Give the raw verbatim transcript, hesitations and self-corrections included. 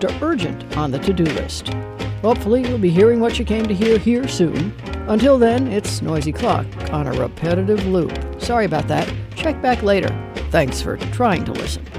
to urgent on the to-do list. Hopefully you'll be hearing what you came to hear here soon. Until then, it's Noisy Clock on a repetitive loop. Sorry about that. Check back later. Thanks for trying to listen.